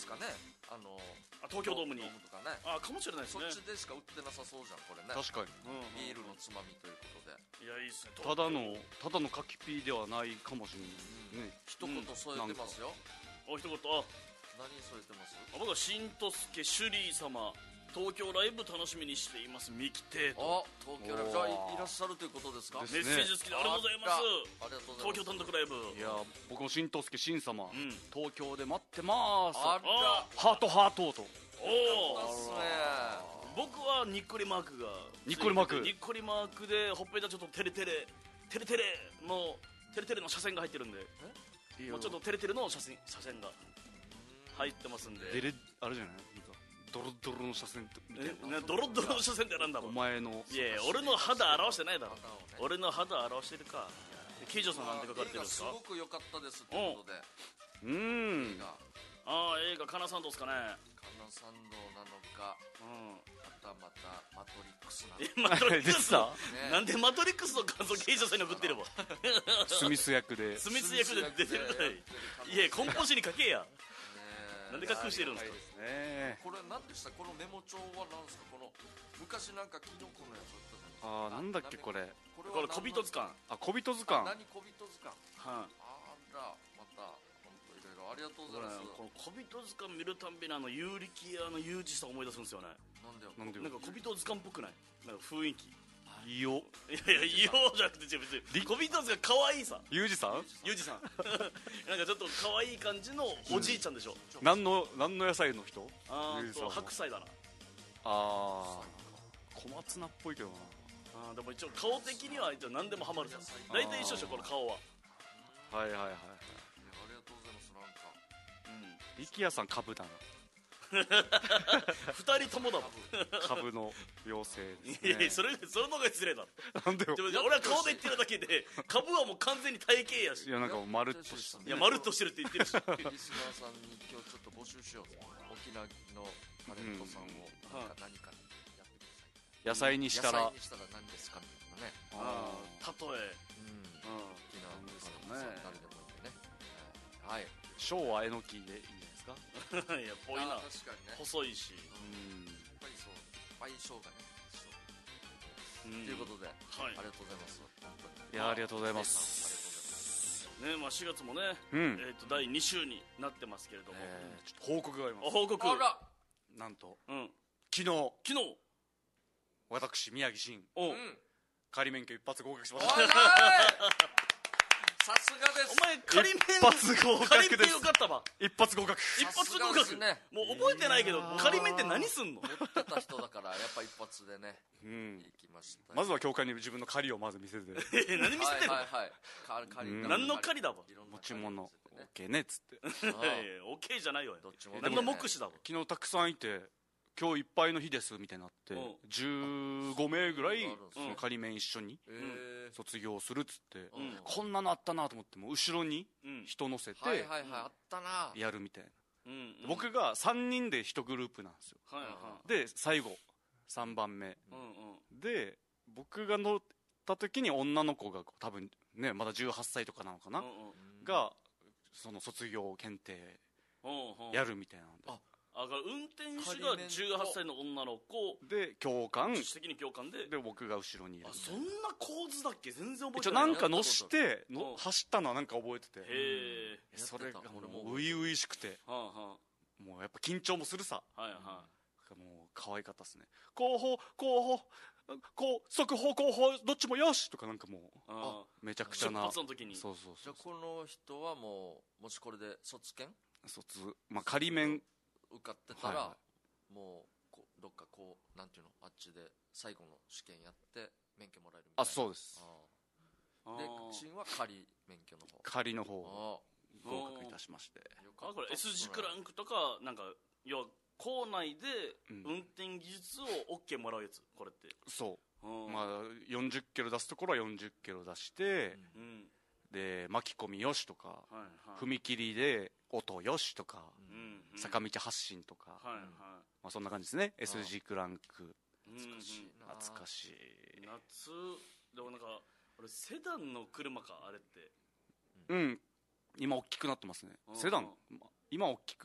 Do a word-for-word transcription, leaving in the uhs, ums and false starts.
ですかね、あのあ東京ドームにドームとかね、 あかもしれないですね。 そっちでしか売ってなさそうじゃんこれね。 確かにうんうんうんビールのつまみということで、 いやいいっすね。 ただのただの柿ピーではないかもしれないね。 一言添えてますよ。 お一言あ何添えてます？ 僕はしんとすけシュリー様東京ライブ楽しみにしていますミキテイとあ、東京ライブじゃあいらっしゃるということですか？ ですメッセージ付きでありがとうございます。 ありがとうございます。 東京単独ライブいや僕も新藤助新様、 ん東京で待ってまーす。 あら、 ハートハートとおおですね。 僕はにっこりマークがにっこりマークにっこりマークでほっぺたちょっとテレテレテレテレのテレテレの車線が入ってるんでもうちょっとテレテレの車線車線が入ってますんでデレあれじゃないなんかドロドロの車線みたいえな。 なドロドロの車線ってなんだろおう。 前のいやいや俺の肌表してないだろ肌をね俺の肌表してるか。ケイジョさんなんて書かれてるんですか。 映画すごく良かったですということで、 うーん映画ああ映画カナサンドですかね。 カナサンドなのか、 うんまたまたマトリックスなのえか。 マトリックス出てたねなんでマトリックスの感想ケイジョさんに送ってればスミス役でスミス役で出てるからいやコンポジに書けやねなんで隠してるんですか。 ですね。 これ何でした？このメモ帳は何ですか？この昔なんかキノコのやつあったじゃないですか。 あーなんだっけこれ。 ここれ小人図鑑。 あ小人図鑑。 何小人図鑑。 はいあらまた本当いろいろありがとうございます。 この小人図鑑見るたんびにあの有力屋のユージさん思い出すんですよね。 なんでよ。 なんでなんか小人図鑑っぽくないなんか雰囲気。 いいよ。 いやいやいようじゃなくて別に小人図鑑可愛いさユージさん。 ユージさんなんかちょっと可愛い感じのおじいちゃんでしょ。 何の何の野菜の人？ あーとユージさんは白菜だな。 あー小松菜っぽいけどな。 あーでも一応顔的には一応何でもハマるさ。大体一緒でしょこの顔は。 はいはいはいはい。 ありがとうございます。なんかうん力也さん株だな。 二人ともだもん。 株の妖精ですいやいやね。 それそれの方が失礼だろ。 なんでよで。も俺は顔で言ってるだけで株はもう完全に体型やし。 いやなんかまるっとしたいやまるっとしてるって言ってるし。 リスナーさんに今日ちょっと募集しよう。沖縄のタレントさんを何か何かやってください。 野菜にしたら野菜にしたら何ですかみたいなね。 ああー例えうん。 うん沖縄のですタレントさんかね誰でもいいんでね。はい。 ー昭和えのきでいいんじゃないですか。 いやぽいなあー確かにね。 細いし、 うんやっぱりそう相性がね。 うんということで、 はいありがとうございます。本当に。 いやありがとうございまあす。 りがとうございます。 ねまあしがつもね、 うんえー、とだいに週になってますけれども、 えちょっと報告があります。 お報告あら。 なんとうん昨日昨日私宮城真お、 うん。 仮免許一発合格しまおした。 いさすがです。 お前仮免一発合格仮免ですよかったわ一発合格。 一発合さすがで格、 すねもう覚えてないけど仮免って何すんの。 持ってた人だからやっぱ一発でねうん行きました。 まずは教会に自分の狩りをまず見せてえ何見せてるの、 はいはいはい。か借りうん何の狩りだわいろんな持ち物借り見せて OK ねっつってねああいやいや OK じゃないよどっちもね何の目視だわ。 昨日たくさんいて今日いっぱいの日ですみたいになってうんじゅうごめいぐらいうんその仮免一緒にえ卒業するっつってうんこんなのあったなと思っても後ろにうん人乗せーはいてはいはいあったな。 やるみたいなうんうん僕がさんにんでいちグループなんですよはいはで最後さんばんめいうんうんで僕が乗った時に女の子が多分ねまだじゅうはっさいとかなのかなうんうんがその卒業検定うんうんやるみたいなんでああだから運転手がじゅうはっさいの女の子で教官自主的に共感でで僕が後ろにいるあそんな構図だっけ全然覚え一応てないなんか乗してうんの走ったのはなんか覚えててへえそれがも俺もう初々しくてはあはもうやっぱ緊張もするさあはいはもう可愛かったですね後方後方こう速報後方どっちもよしとかなんかもういあめちゃくちゃな出発の時にそうそうじゃあそうこの人はもうもしこれで卒検卒まあ仮免受かってたら、 はいはもうこうどっかこうなんていうのあっちで最後の試験やって免許もらえるみたいな。 あそうですああであーシンは仮免許の方。 仮の方をあ合格いたしましてあよかったあこれ エス 字クランクとかなんか要は校内でうん運転技術を OK もらうやつこれってそううんまあよんじゅっキロ出すところはよんじゅっキロ出してうんで巻き込みよしとかはいはい踏切で音よしとかうんうん坂道発進とかはいはいまあそんな感じですね エス 字クランク懐難しいな。 懐かしい夏でもなんか俺セダンの車かあれってうん今大きくなってますねうんセダン今大きく